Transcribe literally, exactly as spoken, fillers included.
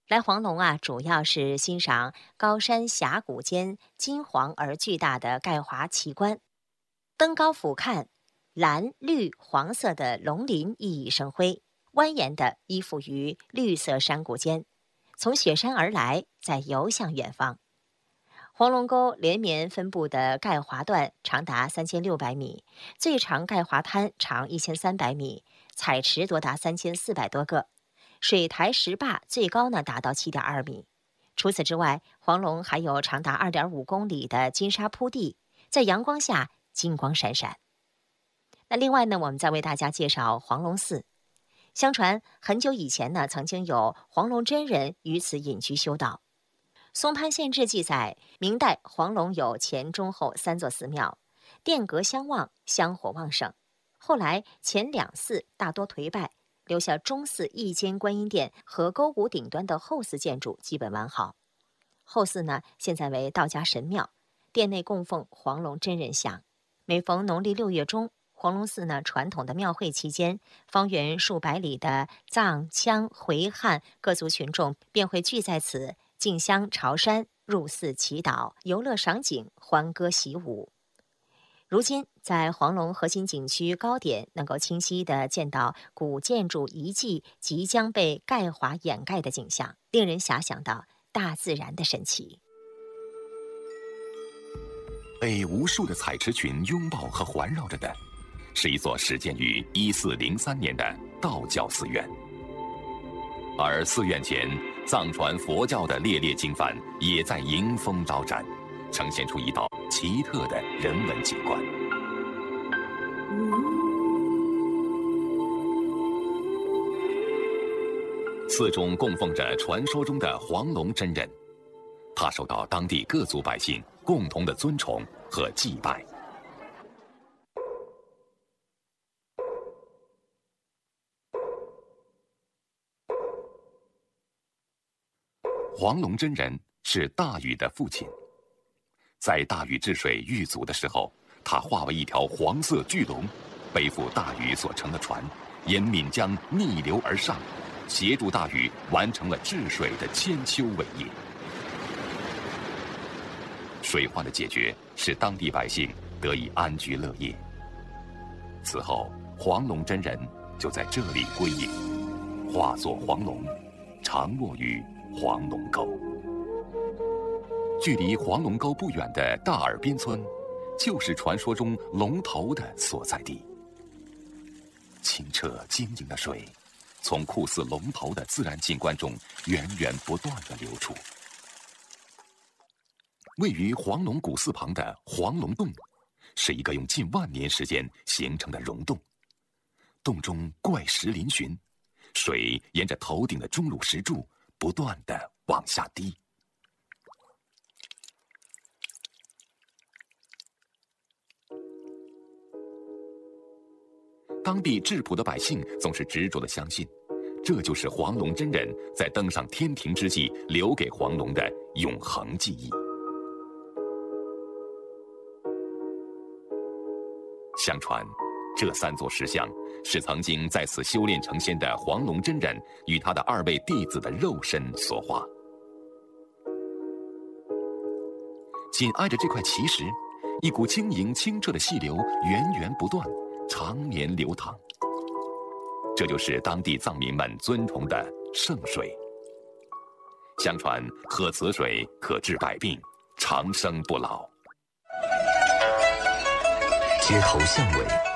来黄龙啊，主要是欣赏高山峡谷间金黄而巨大的钙华奇观。登高俯瞰，蓝绿黄色的龙鳞熠熠生辉，蜿蜒地依附于绿色山谷间，从雪山而来，再游向远方。黄龙沟连绵分布的钙华段长达三千六百米，最长钙华滩长一千三百米，彩池多达三千四百多个，水台石坝最高呢达到七点二米。除此之外，黄龙还有长达二点五公里的金沙铺地，在阳光下金光闪闪。那另外呢，我们再为大家介绍黄龙寺。相传很久以前呢，曾经有黄龙真人于此隐居修道。松潘县志记载，明代黄龙有前中后三座寺庙，殿阁相望，香火旺盛。后来前两寺大多颓败，留下中寺一间观音殿和沟谷顶端的后寺建筑基本完好。后寺呢，现在为道家神庙，殿内供奉黄龙真人像。每逢农历六月中，黄龙寺呢传统的庙会期间，方圆数百里的藏、羌、回、汉各族群众便会聚在此，进香朝山，入寺祈祷，游乐赏景，欢歌喜舞。如今在黄龙核心景区高点，能够清晰地见到古建筑遗迹即将被钙华掩盖的景象，令人遐想到大自然的神奇。 被无数的彩池群拥抱和环绕着的，是一座始建于一四零三年的道教寺院。而寺院前藏传佛教的烈烈经幡也在迎风招展，呈现出一道奇特的人文景观。寺中供奉着传说中的黄龙真人，他受到当地各族百姓共同的尊崇和祭拜。黄龙真人是大禹的父亲，在大禹治水遇阻的时候，他化为一条黄色巨龙，背负大禹所乘的船，沿岷江逆流而上，协助大禹完成了治水的千秋伟业。水患的解决使当地百姓得以安居乐业。此后，黄龙真人就在这里归隐，化作黄龙，常没于黄龙沟。距离黄龙沟不远的大耳边村，就是传说中龙头的所在地。清澈晶莹的水，从酷似龙头的自然景观中源源不断地流出。位于黄龙古寺旁的黄龙洞，是一个用近万年时间形成的溶洞。洞中怪石嶙峋，水沿着头顶的钟乳石柱不断地往下滴。当地质朴的百姓总是执着地相信，这就是黄龙真人在登上天庭之际留给黄龙的永恒记忆。相传，这三座石像是曾经在此修炼成仙的黄龙真人与他的二位弟子的肉身所化。紧挨着这块奇石，一股晶莹清澈的细流源源不断，长绵流淌。这就是当地藏民们尊崇的圣水。相传，喝此水可治百病，长生不老。街头巷尾，